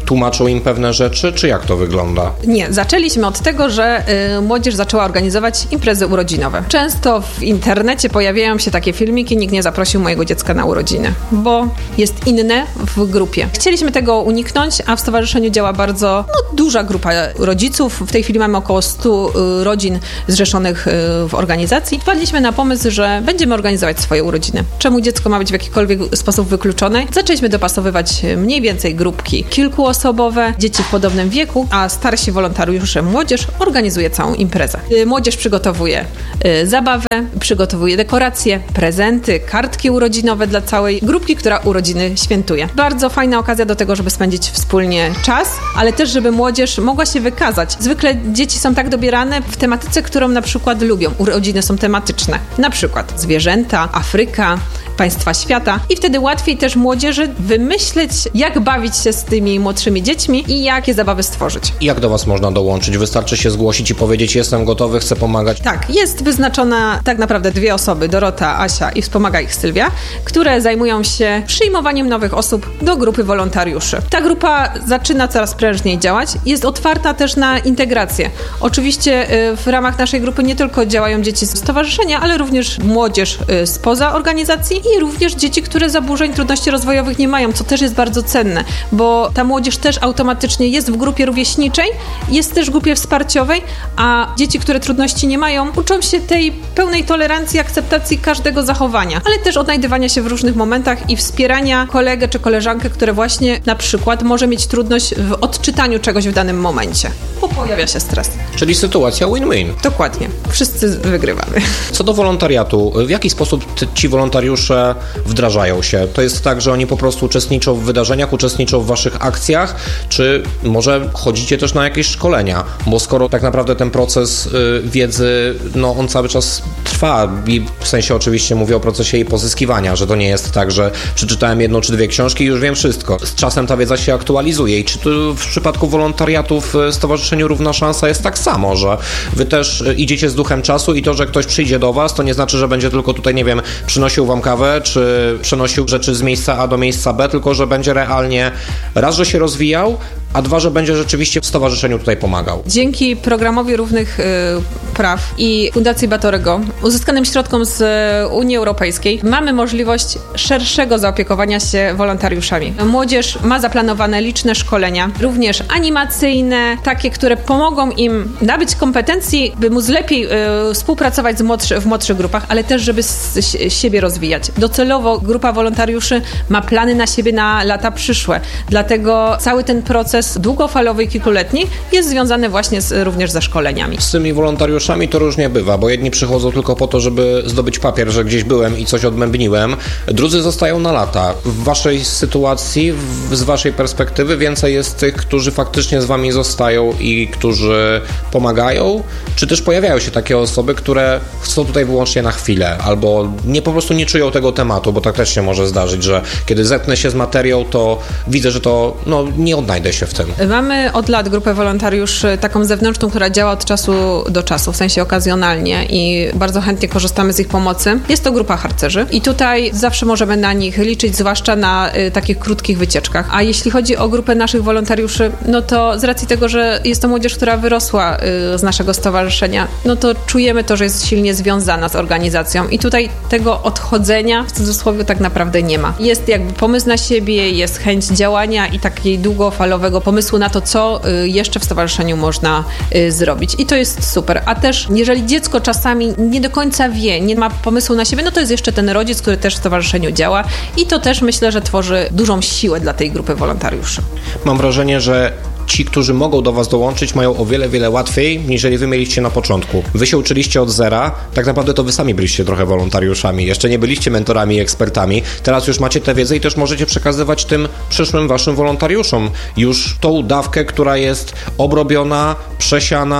tłumaczą im pewne rzeczy, czy jak to wygląda? Nie, zaczęliśmy od tego, że y, młodzież zaczęła organizować imprezy urodzinowe. Często w internecie pojawiają się takie filmiki, nikt nie zaprosił mojego dziecka na urodziny, bo jest inne w grupie. Chcieliśmy tego uniknąć, a w stowarzyszeniu działa bardzo no, duża grupa rodziców. W tej chwili mamy około stu y, rodzin zrzeszonych y, w organizacji. Wpadliśmy na pomysł, że będziemy organizować swoje urodziny. Czemu dziecko ma być w jakikolwiek sposób wykluczone? Zaczęliśmy dopasowywać mniej więcej grupki kilkuosobowe, dzieci w podobnym wieku, a starsi wolontariusze, młodzież organizuje całą imprezę. Młodzież przygotowuje y, zabawę, przygotowuje dekoracje, prezenty, kartki urodzinowe dla całej grupki, która urodziny świętuje. Bardzo fajna okazja do tego, żeby spędzić wspólnie czas, ale też, żeby młodzież mogła się wykazać. Zwykle dzieci są tak dobierane w tematyce, którą na przykład lubią. Urodziny są tematyczne. Na przykład zwierzęta, Afryka, państwa świata i wtedy łatwiej też młodzieży wymyśleć, jak bawić się z tymi młodszymi dziećmi i jakie zabawy stworzyć. I jak do was można dołączyć? Wystarczy się zgłosić i powiedzieć, jestem gotowy, chcę pomagać? Tak, jest wyznaczona tak naprawdę dwie osoby, Dorota, Asia i wspomaga ich Sylwia, które zajmują się przyjmowaniem nowych osób do grupy wolontariuszy. Ta grupa zaczyna coraz prężniej działać, jest otwarta też na integrację. Oczywiście w ramach naszej grupy nie tylko działają dzieci z stowarzyszenia, ale również młodzież spoza organizacji i również dzieci, które zaburzeń, trudności rozwojowych nie mają, co też jest bardzo cenne, bo ta młodzież też automatycznie jest w grupie rówieśniczej, jest też w grupie wsparciowej, a dzieci, które trudności nie mają, uczą się tej pełnej tolerancji, akceptacji każdego zachowania, ale też odnajdywania się w różnych momentach i wspierania kolegę czy koleżankę, które właśnie na przykład może mieć trudność w odczytaniu czegoś w danym momencie, bo pojawia się stres. Czyli sytuacja win-win. Dokładnie. Wszyscy wygrywamy. Co do wolontariatu, w jaki sposób ci wolontariusze wdrażają się? To jest tak, że oni po prostu uczestniczą w wydarzeniach, uczestniczą w waszych akcjach, czy może chodzicie też na jakieś szkolenia? Bo skoro tak naprawdę ten proces y, wiedzy, no on cały czas trwa i w sensie oczywiście mówię o procesie jej pozyskiwania, że to nie jest tak, że przeczytałem jedną czy dwie książki i już wiem wszystko. Z czasem ta wiedza się aktualizuje i czy tu w przypadku wolontariatu w Stowarzyszeniu Równa Szansa jest tak samo, że wy też idziecie z duchem czasu i to, że ktoś przyjdzie do was, to nie znaczy, że będzie tylko tutaj, nie wiem, przynosił wam kawę, czy przenosił rzeczy z miejsca A do miejsca B, tylko że będzie realnie raz, że się rozwijał, a dwa, że będzie rzeczywiście w stowarzyszeniu tutaj pomagał. Dzięki programowi Równych y, Praw i Fundacji Batorego, uzyskanym środkom z Unii Europejskiej, mamy możliwość szerszego zaopiekowania się wolontariuszami. Młodzież ma zaplanowane liczne szkolenia, również animacyjne, takie, które pomogą im nabyć kompetencji, by móc lepiej y, współpracować z młodszy, w młodszych grupach, ale też, żeby z, z siebie rozwijać. Docelowo grupa wolontariuszy ma plany na siebie na lata przyszłe, dlatego cały ten proces długofalowy i kilkuletni jest związany właśnie z, również ze szkoleniami. Z tymi wolontariuszami to różnie bywa, bo jedni przychodzą tylko po to, żeby zdobyć papier, że gdzieś byłem i coś odmębniłem, drudzy zostają na lata. W waszej sytuacji, w, z waszej perspektywy więcej jest tych, którzy faktycznie z wami zostają i którzy pomagają, czy też pojawiają się takie osoby, które są tutaj wyłącznie na chwilę, albo nie po prostu nie czują tego tematu, bo tak też się może zdarzyć, że kiedy zetknę się z materią, to widzę, że to no, nie odnajdę się w tym. Mamy od lat grupę wolontariuszy taką zewnętrzną, która działa od czasu do czasu, w sensie okazjonalnie i bardzo chętnie korzystamy z ich pomocy. Jest to grupa harcerzy i tutaj zawsze możemy na nich liczyć, zwłaszcza na y, takich krótkich wycieczkach. A jeśli chodzi o grupę naszych wolontariuszy, no to z racji tego, że jest to młodzież, która wyrosła y, z naszego stowarzyszenia, no to czujemy to, że jest silnie związana z organizacją i tutaj tego odchodzenia w cudzysłowie tak naprawdę nie ma. Jest jakby pomysł na siebie, jest chęć działania i takiej długofalowego pomysłu na to, co jeszcze w stowarzyszeniu można zrobić. I to jest super. A też, jeżeli dziecko czasami nie do końca wie, nie ma pomysłu na siebie, no to jest jeszcze ten rodzic, który też w stowarzyszeniu działa i to też myślę, że tworzy dużą siłę dla tej grupy wolontariuszy. Mam wrażenie, że ci, którzy mogą do was dołączyć, mają o wiele, wiele łatwiej, niżeli wy mieliście na początku. Wy się uczyliście od zera, tak naprawdę to wy sami byliście trochę wolontariuszami, jeszcze nie byliście mentorami i ekspertami, teraz już macie tę wiedzę i też możecie przekazywać tym przyszłym waszym wolontariuszom już tą dawkę, która jest obrobiona, przesiana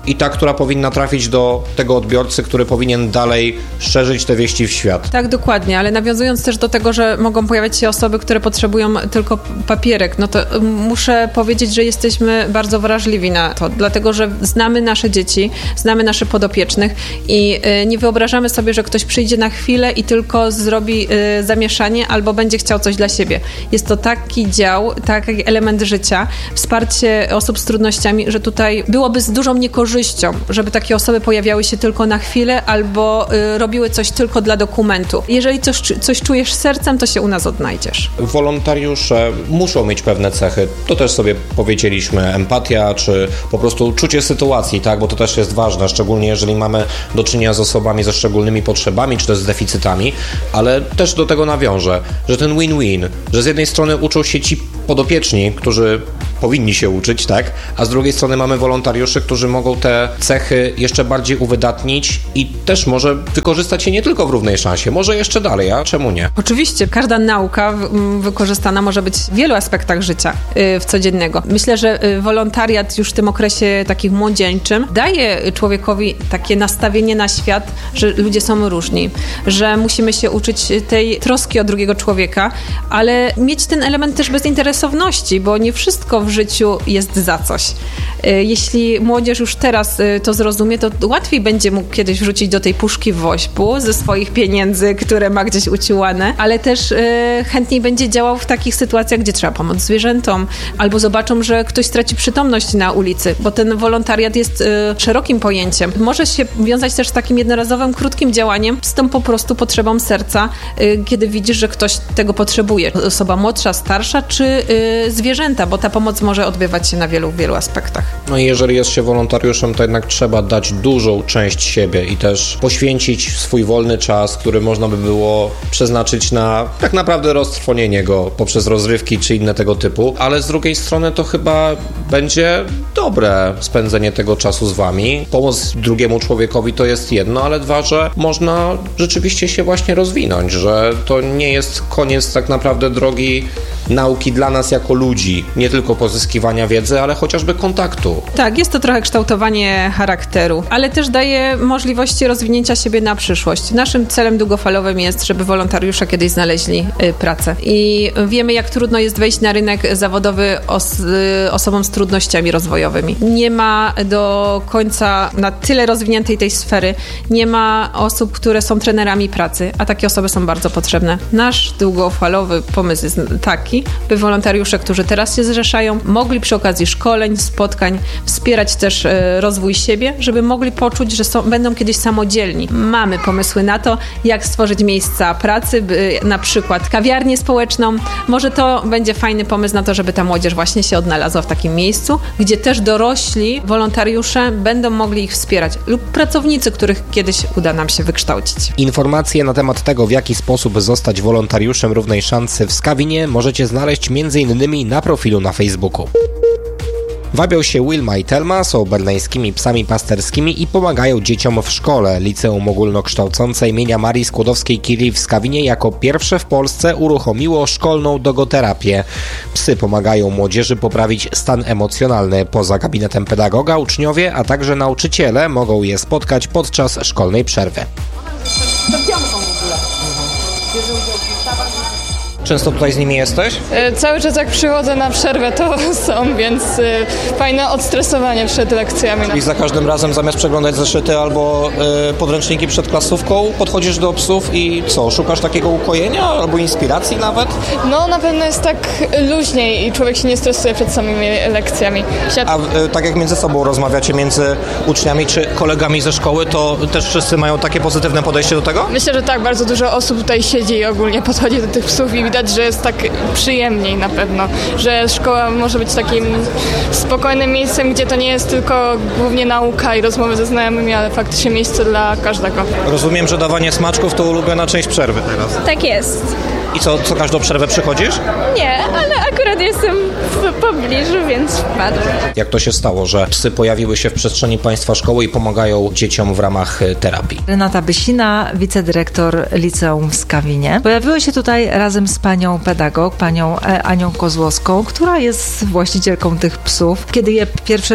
i ta, która powinna trafić do tego odbiorcy, który powinien dalej szerzyć te wieści w świat. Tak, dokładnie, ale nawiązując też do tego, że mogą pojawiać się osoby, które potrzebują tylko papierek, no to muszę powiedzieć, że jesteśmy bardzo wrażliwi na to, dlatego, że znamy nasze dzieci, znamy naszych podopiecznych i nie wyobrażamy sobie, że ktoś przyjdzie na chwilę i tylko zrobi zamieszanie albo będzie chciał coś dla siebie. Jest to taki dział, taki element życia, wsparcie osób z trudnościami, że tutaj byłoby z dużą niekorzyścią, żeby takie osoby pojawiały się tylko na chwilę albo y, robiły coś tylko dla dokumentu. Jeżeli coś, coś czujesz sercem, to się u nas odnajdziesz. Wolontariusze muszą mieć pewne cechy. To też sobie powiedzieliśmy, empatia, czy po prostu czucie sytuacji, tak? Bo to też jest ważne, szczególnie jeżeli mamy do czynienia z osobami ze szczególnymi potrzebami, czy też z deficytami, ale też do tego nawiążę, że ten win-win, że z jednej strony uczą się ci podopieczni, którzy powinni się uczyć, tak? A z drugiej strony mamy wolontariuszy, którzy mogą te cechy jeszcze bardziej uwydatnić i też może wykorzystać je nie tylko w równej szansie, może jeszcze dalej, a czemu nie? Oczywiście, każda nauka w- wykorzystana może być w wielu aspektach życia y, w codziennego. Myślę, że y, wolontariat już w tym okresie takich młodzieńczym daje człowiekowi takie nastawienie na świat, że ludzie są różni, że musimy się uczyć tej troski o drugiego człowieka, ale mieć ten element też bezinteresowności, bo nie wszystko w życiu jest za coś. Jeśli młodzież już teraz to zrozumie, to łatwiej będzie mógł kiedyś wrzucić do tej puszki woźbu ze swoich pieniędzy, które ma gdzieś uciłane, ale też chętniej będzie działał w takich sytuacjach, gdzie trzeba pomóc zwierzętom, albo zobaczą, że ktoś straci przytomność na ulicy, bo ten wolontariat jest szerokim pojęciem. Może się wiązać też z takim jednorazowym, krótkim działaniem, z tą po prostu potrzebą serca, kiedy widzisz, że ktoś tego potrzebuje. Osoba młodsza, starsza, czy zwierzęta, bo ta pomoc może odbywać się na wielu, wielu aspektach. No i jeżeli jest się wolontariuszem, to jednak trzeba dać dużą część siebie i też poświęcić swój wolny czas, który można by było przeznaczyć na tak naprawdę roztrwonienie go poprzez rozrywki czy inne tego typu, ale z drugiej strony to chyba będzie dobre spędzenie tego czasu z wami. Pomoc drugiemu człowiekowi to jest jedno, ale dwa, że można rzeczywiście się właśnie rozwinąć, że to nie jest koniec tak naprawdę drogi nauki dla nas jako ludzi, nie tylko pozyskiwania wiedzy, ale chociażby kontaktu. Tak, jest to trochę kształtowanie charakteru, ale też daje możliwości rozwinięcia siebie na przyszłość. Naszym celem długofalowym jest, żeby wolontariusze kiedyś znaleźli y, pracę. I wiemy, jak trudno jest wejść na rynek zawodowy os- y, osobom z trudnościami rozwojowymi. Nie ma do końca na tyle rozwiniętej tej sfery, nie ma osób, które są trenerami pracy, a takie osoby są bardzo potrzebne. Nasz długofalowy pomysł jest taki, by wolontariusze, którzy teraz się zrzeszają, mogli przy okazji szkoleń, spotkań wspierać też e, rozwój siebie, żeby mogli poczuć, że są, będą kiedyś samodzielni. Mamy pomysły na to, jak stworzyć miejsca pracy, by, na przykład kawiarnię społeczną. Może to będzie fajny pomysł na to, żeby ta młodzież właśnie się odnalazła w takim miejscu, gdzie też dorośli wolontariusze będą mogli ich wspierać lub pracownicy, których kiedyś uda nam się wykształcić. Informacje na temat tego, w jaki sposób zostać wolontariuszem równej szansy w Skawinie, możecie znaleźć między innymi na profilu na Facebooku. Wabią się Wilma i Telma, są berneńskimi psami pasterskimi i pomagają dzieciom w szkole. Liceum Ogólnokształcące imienia Marii Skłodowskiej-Curie w Skawinie jako pierwsze w Polsce uruchomiło szkolną dogoterapię. Psy pomagają młodzieży poprawić stan emocjonalny. Poza gabinetem pedagoga uczniowie, a także nauczyciele mogą je spotkać podczas szkolnej przerwy. Często tutaj z nimi jesteś? E, cały czas jak przychodzę na przerwę, to są, więc e, fajne odstresowanie przed lekcjami. I za każdym razem zamiast przeglądać zeszyty albo e, podręczniki przed klasówką, podchodzisz do psów i co? Szukasz takiego ukojenia albo inspiracji nawet? No na pewno jest tak luźniej i człowiek się nie stresuje przed samymi lekcjami. Siad... A e, tak jak między sobą rozmawiacie, między uczniami czy kolegami ze szkoły, to też wszyscy mają takie pozytywne podejście do tego? Myślę, że tak, bardzo dużo osób tutaj siedzi i ogólnie podchodzi do tych psów i widać, że jest tak przyjemniej na pewno, że szkoła może być takim spokojnym miejscem, gdzie to nie jest tylko głównie nauka i rozmowy ze znajomymi, ale faktycznie miejsce dla każdego. Rozumiem, że dawanie smaczków to ulubiona część przerwy teraz. Tak jest. I co, co każdą przerwę przychodzisz? Nie, ale akurat jestem w pobliżu, więc wpadłem. Jak to się stało, że psy pojawiły się w przestrzeni państwa szkoły i pomagają dzieciom w ramach terapii? Renata Bysina, wicedyrektor Liceum w Skawinie. Pojawiły się tutaj razem z panią pedagog, panią Anią Kozłowską, która jest właścicielką tych psów. Kiedy je pierwszy raz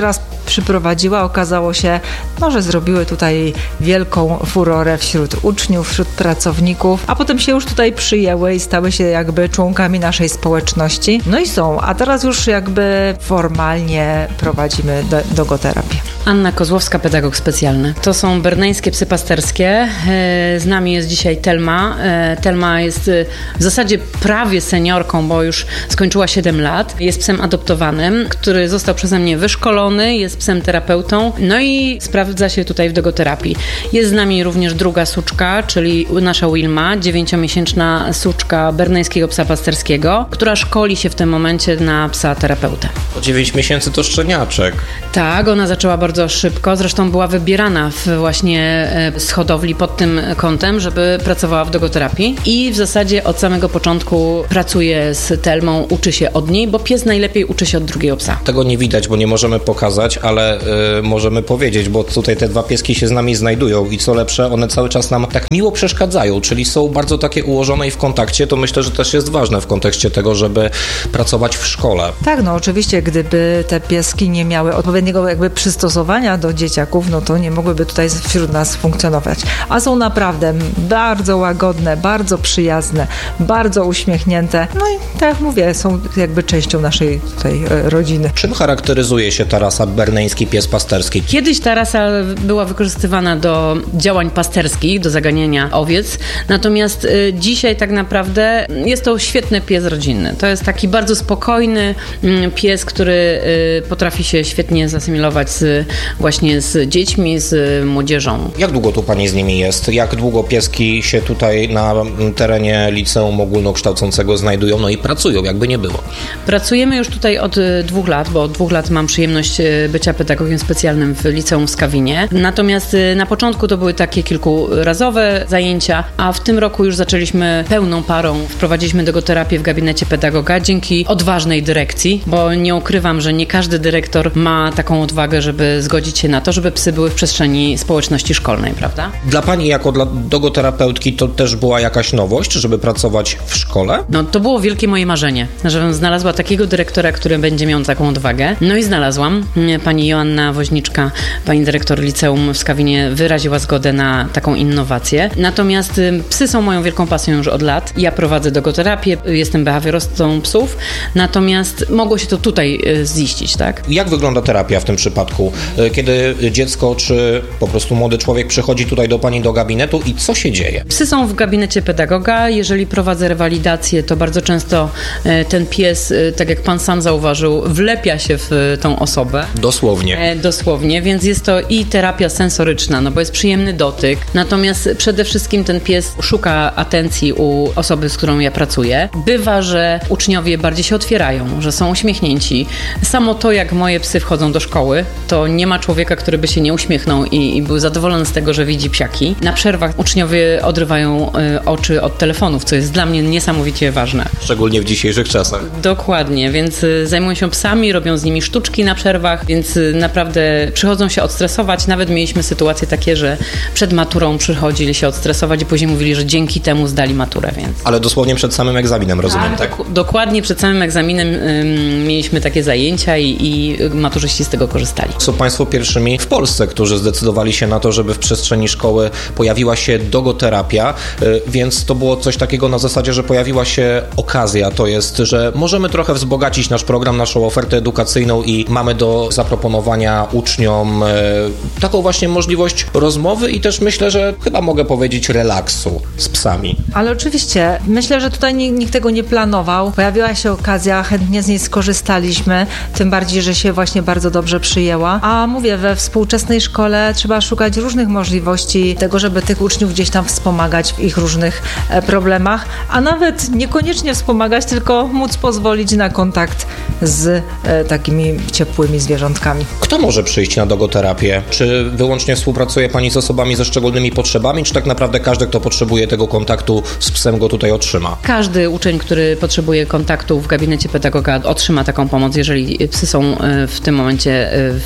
przyprowadziła. Okazało się, no, że zrobiły tutaj wielką furorę wśród uczniów, wśród pracowników, a potem się już tutaj przyjęły i stały się jakby członkami naszej społeczności. No i są, a teraz już jakby formalnie prowadzimy do, dogoterapię. Anna Kozłowska, pedagog specjalny. To są berneńskie psy pasterskie. Z nami jest dzisiaj Telma. Telma jest w zasadzie prawie seniorką, bo już skończyła siedem lat. Jest psem adoptowanym, który został przeze mnie wyszkolony, jest psem terapeutą, no i sprawdza się tutaj w dogoterapii. Jest z nami również druga suczka, czyli nasza Wilma, dziewięciomiesięczna suczka berneńskiego psa pasterskiego, która szkoli się w tym momencie na psa terapeutę. O dziewięć miesięcy to szczeniaczek. Tak, ona zaczęła bardzo szybko, zresztą była wybierana w właśnie z hodowli pod tym kątem, żeby pracowała w dogoterapii i w zasadzie od samego początku pracuje z Telmą, uczy się od niej, bo pies najlepiej uczy się od drugiego psa. Tego nie widać, bo nie możemy pokazać, ale y, możemy powiedzieć, bo tutaj te dwa pieski się z nami znajdują i co lepsze, one cały czas nam tak miło przeszkadzają, czyli są bardzo takie ułożone i w kontakcie, to myślę, że też jest ważne w kontekście tego, żeby pracować w szkole. Tak, no oczywiście, gdyby te pieski nie miały odpowiedniego jakby przystosowania do dzieciaków, no to nie mogłyby tutaj wśród nas funkcjonować. A są naprawdę bardzo łagodne, bardzo przyjazne, bardzo uśmiechnięte. No i tak jak mówię, są jakby częścią naszej tutaj rodziny. Czym charakteryzuje się ta rasa berneński pies pasterski? Kiedyś ta rasa była wykorzystywana do działań pasterskich, do zaganiania owiec, natomiast y, dzisiaj tak naprawdę jest to świetny pies rodzinny. To jest taki bardzo spokojny y, pies, który y, potrafi się świetnie zasymilować z, właśnie z dziećmi, z młodzieżą. Jak długo tu pani z nimi jest? Jak długo pieski się tutaj na terenie liceum ogólnokształcącego znajdują, no i pracują, jakby nie było? Pracujemy już tutaj od dwóch lat, bo od dwóch lat mam przyjemność bycia pedagogiem specjalnym w liceum w Skawinie. Natomiast na początku to były takie kilkurazowe zajęcia, a w tym roku już zaczęliśmy pełną parą. Wprowadziliśmy dogoterapię w gabinecie pedagoga dzięki odważnej dyrekcji, bo nie ukrywam, że nie każdy dyrektor ma taką odwagę, żeby zgodzić się na to, żeby psy były w przestrzeni społeczności szkolnej, prawda? Dla pani jako dla dogoterapeutki to też była jakaś nowość, żeby pracować w szkole? No to było wielkie moje marzenie, żebym znalazła takiego dyrektora, który będzie miał taką odwagę. No i znalazłam. Pani Joanna Woźniczka, pani dyrektor liceum w Skawinie wyraziła zgodę na taką innowację. Natomiast psy są moją wielką pasją już od lat. Ja prowadzę dogoterapię, jestem behawiorystą psów, natomiast mogło się to tutaj ziścić, tak? Jak wygląda terapia w tym przypadku? Kiedy dziecko czy po prostu młody człowiek przychodzi tutaj do pani do gabinetu i co się dzieje? Psy są w gabinecie pedagoga. Jeżeli prowadzę rewalidację, to bardzo często ten pies, tak jak pan sam zauważył, wlepia się w tą osobę. Dosłownie. Dosłownie, więc jest to i terapia sensoryczna, no bo jest przyjemny dotyk. Natomiast przede wszystkim ten pies szuka atencji u osoby, z którą ja pracuję. Bywa, że uczniowie bardziej się otwierają, że są uśmiechnięci. Samo to, jak moje psy wchodzą do szkoły, to nie ma człowieka, który by się nie uśmiechnął i, i był zadowolony z tego, że widzi psiaki. Na przerwach uczniowie odrywają y, oczy od telefonów, co jest dla mnie niesamowicie ważne. Szczególnie w dzisiejszych czasach. Dokładnie, więc y, zajmują się psami, robią z nimi sztuczki na przerwach, więc y, naprawdę przychodzą się odstresować. Nawet mieliśmy sytuacje takie, że przed maturą przychodzili się odstresować i później mówili, że dzięki temu zdali maturę, więc... Ale dosłownie przed samym egzaminem, rozumiem, tak? Dok- dokładnie przed samym egzaminem y, mieliśmy takie zajęcia i, i maturzyści z tego korzystali. Są państwo pierwszymi w Polsce, którzy zdecydowali się na to, żeby w przestrzeni szkoły pojawiła się dogoterapia, więc to było coś takiego na zasadzie, że pojawiła się okazja, to jest, że możemy trochę wzbogacić nasz program, naszą ofertę edukacyjną i mamy do zaproponowania uczniom taką właśnie możliwość rozmowy i też myślę, że chyba mogę powiedzieć relaksu z psami. Ale oczywiście, myślę, że tutaj nikt tego nie planował. Pojawiła się okazja, chętnie z niej skorzystaliśmy, tym bardziej, że się właśnie bardzo dobrze przyjęła. A mówię, we współczesnej szkole trzeba szukać różnych możliwości tego, żeby tych uczniów gdzieś tam wspomagać w ich różnych problemach, a nawet niekoniecznie wspomagać, tylko móc pozwolić na kontakt z e, takimi ciepłymi zwierzątkami. Kto może przyjść na dogoterapię? Czy wyłącznie współpracuje pani z osobami ze szczególnymi potrzebami, czy tak naprawdę każdy, kto potrzebuje tego kontaktu z psem, go tutaj otrzyma? Każdy uczeń, który potrzebuje kontaktu w gabinecie pedagoga, otrzyma taką pomoc, jeżeli psy są w tym momencie w szkole.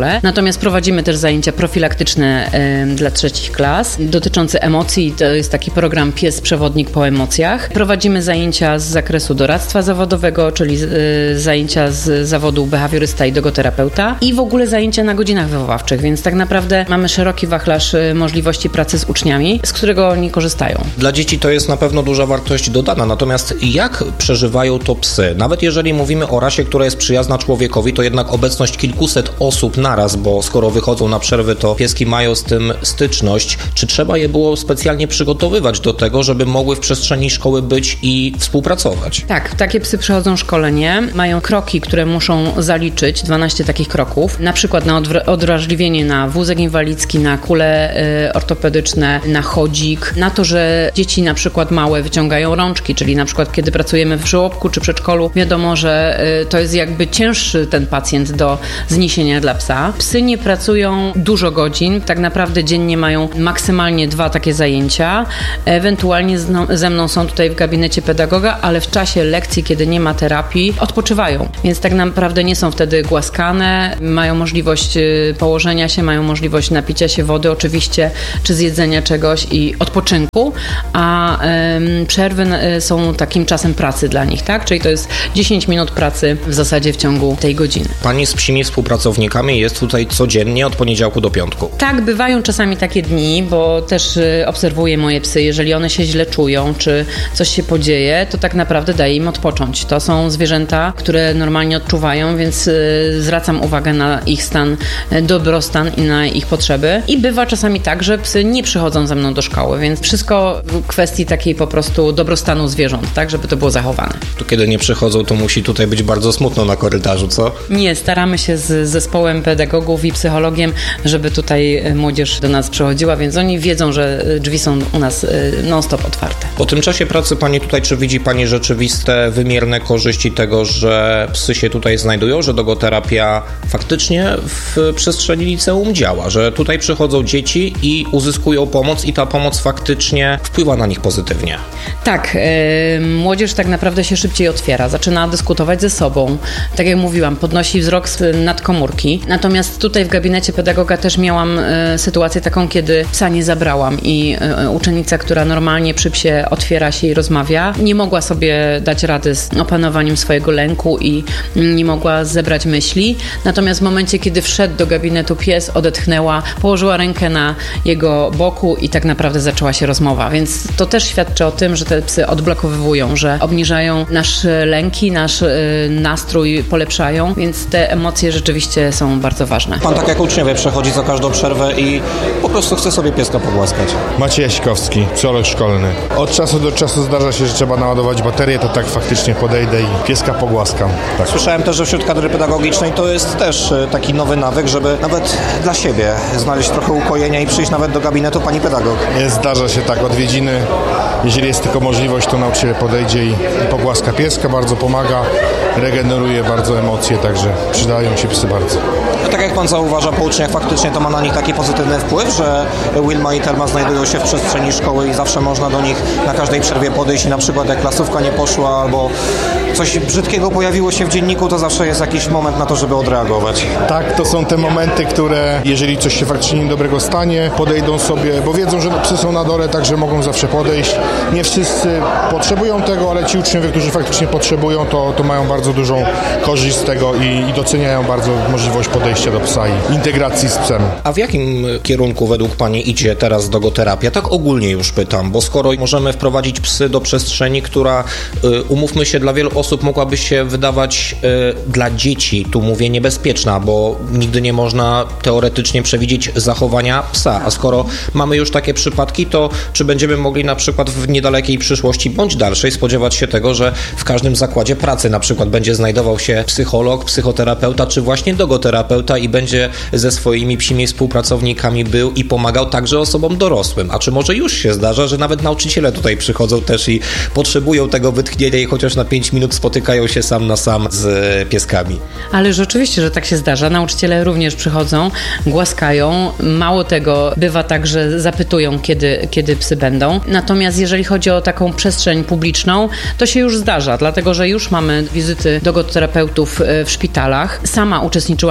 szkołę. Natomiast prowadzimy też zajęcia profilaktyczne y, dla trzecich klas dotyczące emocji. To jest taki program Pies Przewodnik po emocjach. Prowadzimy zajęcia z zakresu doradztwa zawodowego, czyli y, zajęcia z zawodu behawiorysta i dogoterapeuta i w ogóle zajęcia na godzinach wychowawczych, więc tak naprawdę mamy szeroki wachlarz y, możliwości pracy z uczniami, z którego oni korzystają. Dla dzieci to jest na pewno duża wartość dodana, natomiast jak przeżywają to psy? Nawet jeżeli mówimy o rasie, która jest przyjazna człowiekowi, to jednak obecność kilkuset osób naraz, bo skoro wychodzą na przerwy, to pieski mają z tym styczność. Czy trzeba je było specjalnie przygotowywać do tego, żeby mogły w przestrzeni szkoły być i współpracować? Tak, takie psy przechodzą szkolenie, mają kroki, które muszą zaliczyć, dwanaście takich kroków, na przykład na odwra- odwrażliwienie na wózek inwalidzki, na kule y, ortopedyczne, na chodzik, na to, że dzieci na przykład małe wyciągają rączki, czyli na przykład kiedy pracujemy w żłobku czy przedszkolu, wiadomo, że y, to jest jakby cięższy ten pacjent do zniesienia dla psa. Psy nie pracują dużo godzin, tak naprawdę dziennie mają maksymalnie dwa takie zajęcia, ewentualnie z, ze mną są tutaj w gabinecie pedagoga, ale w czasie lekcji, kiedy nie ma terapii, odpoczywają, więc tak naprawdę nie są wtedy głaskane, mają możliwość y, położenia się, mają możliwość napicia się wody oczywiście, czy zjedzenia czegoś i odpoczynku, a y, przerwy y, są takim czasem pracy dla nich, tak? Czyli to jest dziesięć minut pracy w zasadzie w ciągu tej godziny. Pani z psimi współpracownikami jest tutaj codziennie od poniedziałku do piątku. Tak, bywają czasami takie dni, bo też y, obserwuję moje psy, jeżeli one się źle czują, czy coś się podzieje, to tak naprawdę daję im odpocząć. To są zwierzęta, które normalnie odczuwają, więc y, zwracam uwagę na ich stan, y, dobrostan i na ich potrzeby. I bywa czasami tak, że psy nie przychodzą ze mną do szkoły, więc wszystko w kwestii takiej po prostu dobrostanu zwierząt, tak, żeby to było zachowane. To kiedy nie przychodzą, to musi tutaj być bardzo smutno na korytarzu, co? Nie, staramy się z zespołem pedagogów i psychologiem, żeby tutaj młodzież do nas przychodziła, więc oni wiedzą, że drzwi są u nas non-stop otwarte. Po tym czasie pracy Pani tutaj, czy widzi Pani rzeczywiste, wymierne korzyści tego, że psy się tutaj znajdują, że dogoterapia faktycznie w przestrzeni liceum działa, że tutaj przychodzą dzieci i uzyskują pomoc i ta pomoc faktycznie wpływa na nich pozytywnie? Tak, yy, młodzież tak naprawdę się szybciej otwiera, zaczyna dyskutować ze sobą, tak jak mówiłam, podnosi wzrok nad komórki, natomiast tutaj w gabinecie pedagoga też miałam y, sytuację taką, kiedy psa nie zabrałam i y, uczennica, która normalnie przy psie otwiera się i rozmawia, nie mogła sobie dać rady z opanowaniem swojego lęku i y, nie mogła zebrać myśli, natomiast w momencie, kiedy wszedł do gabinetu pies, odetchnęła, położyła rękę na jego boku i tak naprawdę zaczęła się rozmowa, więc to też świadczy o tym, że te psy odblokowywują, że obniżają nasze lęki, nasz y, nastrój polepszają, więc te emocje rzeczywiście są bardzo ważne. Pan tak jak uczniowie przechodzi za każdą przerwę i po prostu chce sobie pieska pogłaskać. Maciej Jaśkowski, psycholog szkolny. Od czasu do czasu zdarza się, że trzeba naładować baterię, to tak faktycznie podejdę i pieska pogłaskam. Tak. Słyszałem też, że wśród kadry pedagogicznej to jest też taki nowy nawyk, żeby nawet dla siebie znaleźć trochę ukojenia i przyjść nawet do gabinetu pani pedagog. Jest, zdarza się tak, odwiedziny. Jeżeli jest tylko możliwość, to nauczyciel podejdzie i pogłaska pieska, bardzo pomaga, regeneruje bardzo emocje, także przydają się psy bardzo. A tak jak pan zauważa po uczniach, faktycznie to ma na nich taki pozytywny wpływ, że Wilma i Telma znajdują się w przestrzeni szkoły i zawsze można do nich na każdej przerwie podejść i na przykład jak klasówka nie poszła albo coś brzydkiego pojawiło się w dzienniku, to zawsze jest jakiś moment na to, żeby odreagować. Tak, to są te momenty, które jeżeli coś się faktycznie niedobrego stanie, podejdą sobie, bo wiedzą, że psy są na dole, także mogą zawsze podejść. Nie wszyscy potrzebują tego, ale ci uczniowie, którzy faktycznie potrzebują, to, to mają bardzo dużą korzyść z tego i, i doceniają bardzo możliwość podejścia do psa i integracji z psem. A w jakim kierunku według pani idzie teraz dogoterapia? Tak ogólnie już pytam, bo skoro możemy wprowadzić psy do przestrzeni, która, y, umówmy się, dla wielu osób mogłaby się wydawać y, dla dzieci, tu mówię niebezpieczna, bo nigdy nie można teoretycznie przewidzieć zachowania psa, a skoro mamy już takie przypadki, to czy będziemy mogli na przykład w niedalekiej przyszłości bądź dalszej spodziewać się tego, że w każdym zakładzie pracy na przykład będzie znajdował się psycholog, psychoterapeuta czy właśnie dogoterapeuta i będzie ze swoimi psimi współpracownikami był i pomagał także osobom dorosłym. A czy może już się zdarza, że nawet nauczyciele tutaj przychodzą też i potrzebują tego wytchnienia i chociaż na pięć minut spotykają się sam na sam z pieskami? Ale rzeczywiście, że tak się zdarza. Nauczyciele również przychodzą, głaskają. Mało tego, bywa tak, że zapytują, kiedy, kiedy psy będą. Natomiast jeżeli chodzi o taką przestrzeń publiczną, to się już zdarza, dlatego że już mamy wizyty dogoterapeutów w szpitalach. Sama uczestniczyłam w takiej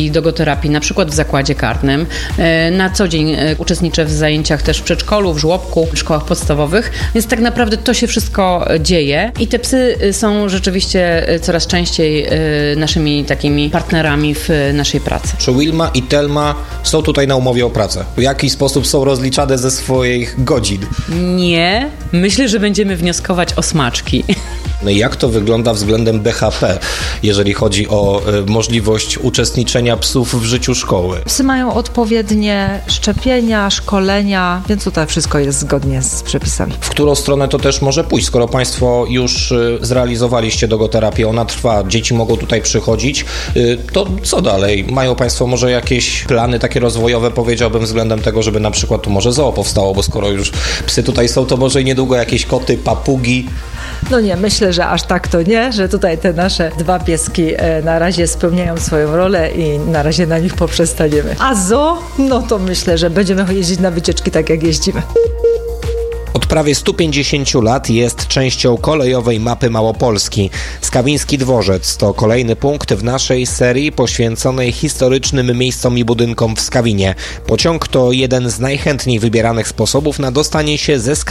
i dogoterapii, na przykład w zakładzie karnym. Na co dzień uczestniczę w zajęciach też w przedszkolu, w żłobku, w szkołach podstawowych, więc tak naprawdę to się wszystko dzieje i te psy są rzeczywiście coraz częściej naszymi takimi partnerami w naszej pracy. Czy Wilma i Telma są tutaj na umowie o pracę? W jaki sposób są rozliczane ze swoich godzin? Nie, myślę, że będziemy wnioskować o smaczki. No i jak to wygląda względem B H P, jeżeli chodzi o y, możliwość uczestniczenia psów w życiu szkoły? Psy mają odpowiednie szczepienia, szkolenia, więc tutaj wszystko jest zgodnie z przepisami. W którą stronę to też może pójść? Skoro Państwo już y, zrealizowaliście dogoterapię, ona trwa, dzieci mogą tutaj przychodzić, y, to co dalej? Mają Państwo może jakieś plany takie rozwojowe, powiedziałbym, względem tego, żeby na przykład tu może zoo powstało, bo skoro już psy tutaj są, to może niedługo jakieś koty, papugi? No nie, myślę, że aż tak to nie, że tutaj te nasze dwa pieski na razie spełniają swoją rolę i na razie na nich poprzestaniemy. A zoo? No to myślę, że będziemy jeździć na wycieczki tak jak jeździmy. Od prawie stu pięćdziesięciu lat jest częścią kolejowej mapy Małopolski. Skawiński Dworzec to kolejny punkt w naszej serii poświęconej historycznym miejscom i budynkom w Skawinie. Pociąg to jeden z najchętniej wybieranych sposobów na dostanie się ze Skawinia